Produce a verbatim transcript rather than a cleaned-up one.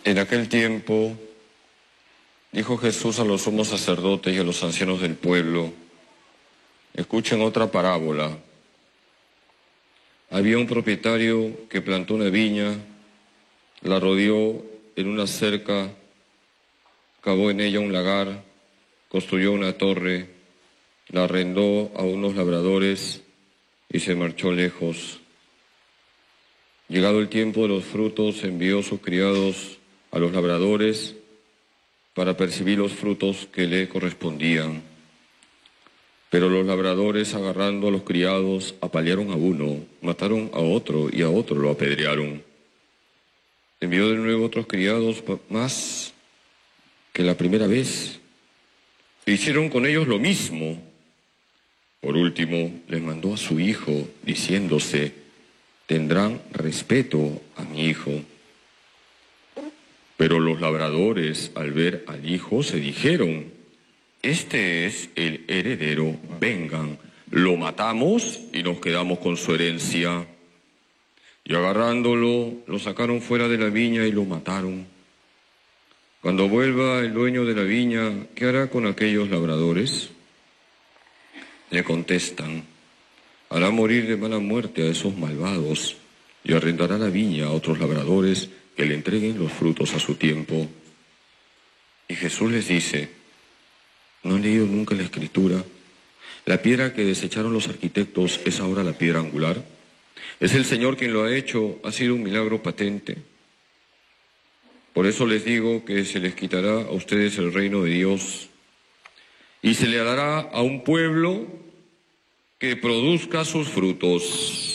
En aquel tiempo dijo Jesús a los sumos sacerdotes y a los ancianos del pueblo: escuchen otra parábola. Había un propietario que plantó una viña, la rodeó en una cerca, cavó en ella un lagar, construyó una torre, la arrendó a unos labradores y se marchó lejos. Llegado el tiempo de los frutos, envió sus criados a los labradores para percibir los frutos que le correspondían. Pero los labradores, agarrando a los criados, apalearon a uno, mataron a otro y a otro lo apedrearon. Envió de nuevo otros criados más que la primera vez. E hicieron con ellos lo mismo. Por último, les mandó a su hijo, diciéndose: tendrán respeto a mi hijo. Pero los labradores, al ver al hijo, se dijeron: este es el heredero, vengan, lo matamos y nos quedamos con su herencia. Y agarrándolo, lo sacaron fuera de la viña y lo mataron. Cuando vuelva el dueño de la viña, ¿qué hará con aquellos labradores? Le contestan: hará morir de mala muerte a esos malvados y arrendará la viña a otros labradores que le entreguen los frutos a su tiempo. Y Jesús les dice: ¿no han leído nunca la Escritura? La piedra que desecharon los arquitectos es ahora la piedra angular. Es el Señor quien lo ha hecho, ha sido un milagro patente. Por eso les digo que se les quitará a ustedes el reino de Dios y se le dará a un pueblo que produzca sus frutos.